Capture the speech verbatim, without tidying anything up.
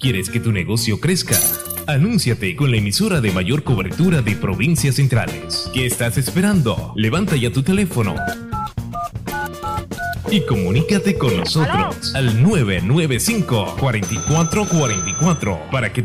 ¿Quieres que tu negocio crezca? Anúnciate con la emisora de mayor cobertura de provincias centrales. ¿Qué estás esperando? Levanta ya tu teléfono y comunícate con nosotros al nueve nueve cinco, cuatro cuatro cuatro cuatro para que